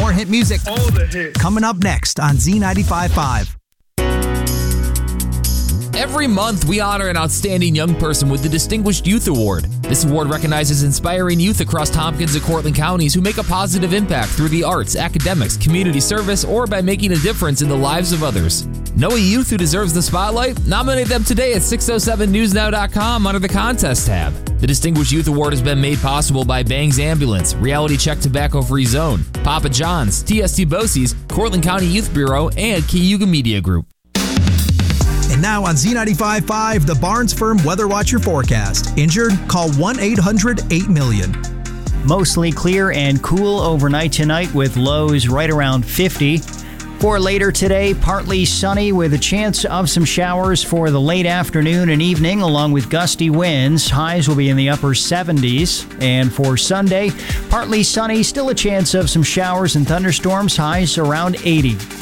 More hit music. All the hits. Coming up next on Z95.5. Every month, we honor an outstanding young person with the Distinguished Youth Award. This award recognizes inspiring youth across Tompkins and Cortland counties who make a positive impact through the arts, academics, community service, or by making a difference in the lives of others. Know a youth who deserves the spotlight? Nominate them today at 607newsnow.com under the Contest tab. The Distinguished Youth Award has been made possible by Bangs Ambulance, Reality Check Tobacco Free Zone, Papa John's, TST Bosie's, Cortland County Youth Bureau, and Cayuga Media Group. And now on Z95.5, the Barnes Firm Weather Watcher forecast. Injured? Call 1-800-8-million. Mostly clear and cool overnight tonight with lows right around 50. For later today, partly sunny with a chance of some showers for the late afternoon and evening, along with gusty winds. Highs will be in the upper 70s. And for Sunday, partly sunny, still a chance of some showers and thunderstorms, highs around 80.